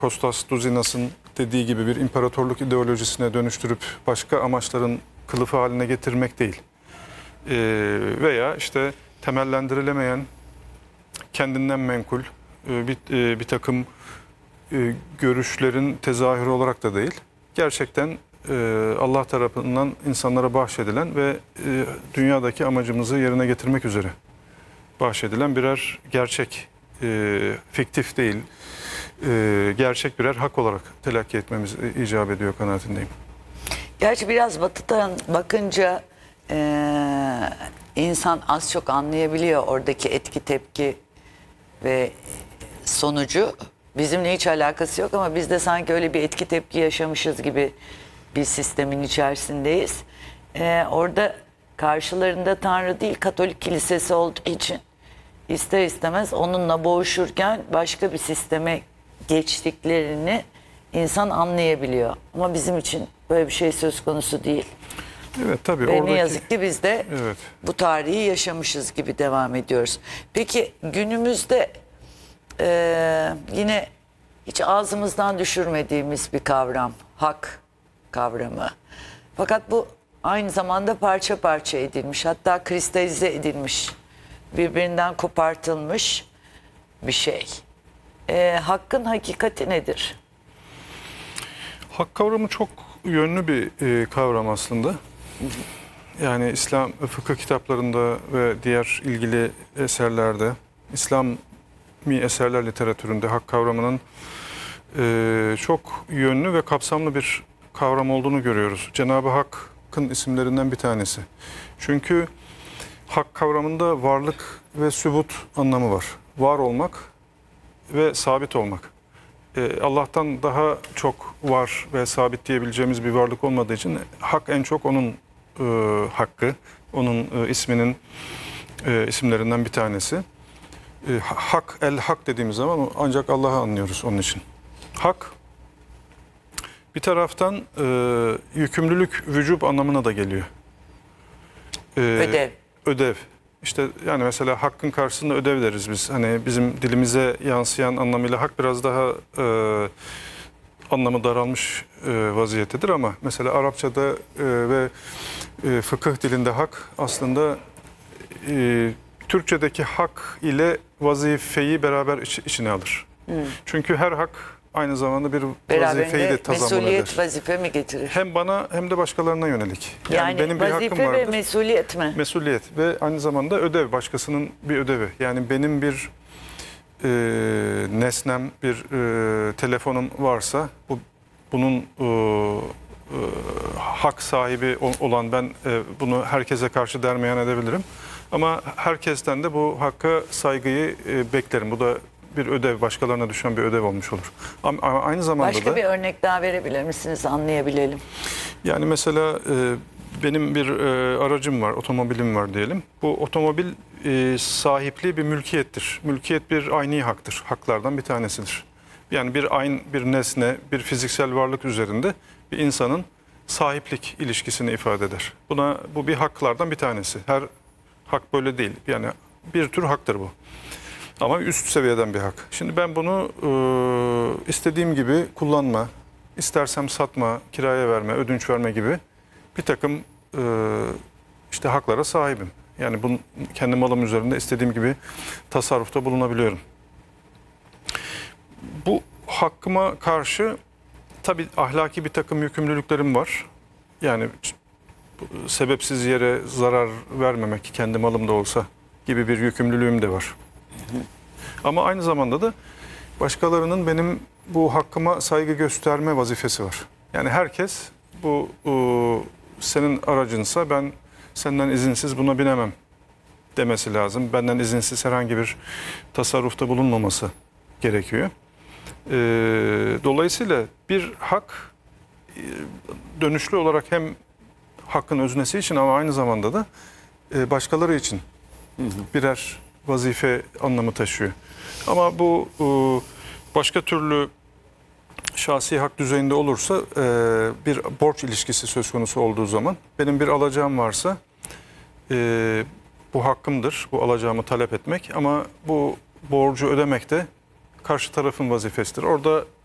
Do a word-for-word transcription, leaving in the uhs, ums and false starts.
Kostas Douzinas'ın dediği gibi bir imparatorluk ideolojisine dönüştürüp başka amaçların kılıfı haline getirmek değil. Ee, veya işte temellendirilemeyen, kendinden menkul e, bir, e, bir takım e, görüşlerin tezahürü olarak da değil. Gerçekten e, Allah tarafından insanlara bahşedilen ve e, dünyadaki amacımızı yerine getirmek üzere bahşedilen birer gerçek, e, fiktif değil, e, gerçek birer hak olarak telakki etmemiz icap ediyor kanaatindeyim. Gerçi biraz batıdan bakınca e, insan az çok anlayabiliyor oradaki etki tepki ve sonucu. Bizimle hiç alakası yok ama biz de sanki öyle bir etki tepki yaşamışız gibi bir sistemin içerisindeyiz. E, orada karşılarında Tanrı değil Katolik kilisesi olduğu için ister istemez onunla boğuşurken başka bir sisteme geçtiklerini insan anlayabiliyor. Ama bizim için böyle bir şey söz konusu değil. Evet tabii. Ve oradaki... ne yazık ki biz de evet. bu tarihi yaşamışız gibi devam ediyoruz. Peki günümüzde e, yine hiç ağzımızdan düşürmediğimiz bir kavram, hak kavramı. Fakat bu aynı zamanda parça parça edilmiş, hatta kristalize edilmiş, birbirinden kopartılmış bir şey. E, hakkın hakikati nedir? Hak kavramı çok yönlü bir e, kavram aslında. Yani İslam fıkıh kitaplarında ve diğer ilgili eserlerde, İslami eserler literatüründe hak kavramının e, çok yönlü ve kapsamlı bir kavram olduğunu görüyoruz. Cenab-ı Hakk'ın isimlerinden bir tanesi. Çünkü hak kavramında varlık ve sübut anlamı var. Var olmak ve sabit olmak. Allah'tan daha çok var ve sabit diyebileceğimiz bir varlık olmadığı için hak en çok onun e, hakkı, onun e, isminin e, isimlerinden bir tanesi. E, hak, el hak dediğimiz zaman ancak Allah'ı anlıyoruz onun için. Hak bir taraftan e, yükümlülük, vücub anlamına da geliyor. E, Ödev. Ödev. İşte yani mesela hakkın karşısında ödev deriz biz. Hani bizim dilimize yansıyan anlamıyla hak biraz daha e, anlamı daralmış e, vaziyettedir ama mesela Arapçada e, ve e, fıkıh dilinde hak aslında e, Türkçedeki hak ile vazifeyi beraber iç, içine alır. Hmm. Çünkü her hak aynı zamanda bir vazifeyi de tazammun eder. Mesuliyet, vazife mi getirir? Hem bana hem de başkalarına yönelik. Yani, yani benim bir hakkım vazife vardır. ve mesuliyet mi? Mesuliyet ve aynı zamanda ödev, başkasının bir ödevi. Yani benim bir e, nesnem, bir e, telefonum varsa bu bunun e, e, hak sahibi olan ben e, bunu herkese karşı dermeyan edebilirim. Ama herkesten de bu hakka saygıyı e, beklerim. Bu da bir ödev, başkalarına düşen bir ödev olmuş olur. Ama aynı zamanda Başka da... bir örnek daha verebilir misiniz, anlayabilelim? Yani mesela e, benim bir e, aracım var, otomobilim var diyelim. Bu otomobil e, sahipliği bir mülkiyettir. Mülkiyet bir ayni haktır, haklardan bir tanesidir. Yani bir ayn, bir nesne, bir fiziksel varlık üzerinde bir insanın sahiplik ilişkisini ifade eder. Buna bu bir haklardan bir tanesi. Her hak böyle değil. Yani bir tür haktır bu. Ama üst seviyeden bir hak. Şimdi ben bunu e, istediğim gibi kullanma, istersem satma, kiraya verme, ödünç verme gibi bir takım e, işte haklara sahibim. Yani bunu, kendi malım üzerinde istediğim gibi tasarrufta bulunabiliyorum. Bu hakkıma karşı tabii ahlaki bir takım yükümlülüklerim var. Yani sebepsiz yere zarar vermemek, kendi malım da olsa gibi bir yükümlülüğüm de var. Ama aynı zamanda da başkalarının benim bu hakkıma saygı gösterme vazifesi var. Yani herkes bu o, senin aracınsa ben senden izinsiz buna binemem demesi lazım. Benden izinsiz herhangi bir tasarrufta bulunmaması gerekiyor. Ee, dolayısıyla bir hak dönüşlü olarak hem hakkın öznesi için ama aynı zamanda da başkaları için birer vazife anlamı taşıyor. Ama bu başka türlü şahsi hak düzeyinde olursa bir borç ilişkisi söz konusu olduğu zaman benim bir alacağım varsa bu hakkımdır, bu alacağımı talep etmek ama bu borcu ödemek de karşı tarafın vazifesidir. Orada